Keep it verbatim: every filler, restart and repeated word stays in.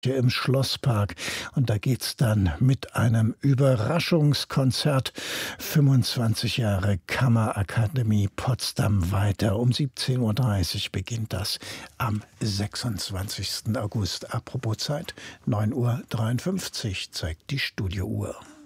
im Schlosspark. Und da geht's dann mit einem Überraschungskonzert fünfundzwanzig Jahre Kammerakademie Potsdam weiter. Um siebzehn Uhr dreißig beginnt das am sechsundzwanzigsten August. Apropos Zeit, neun Uhr dreiundfünfzig zeigt die Studiouhr.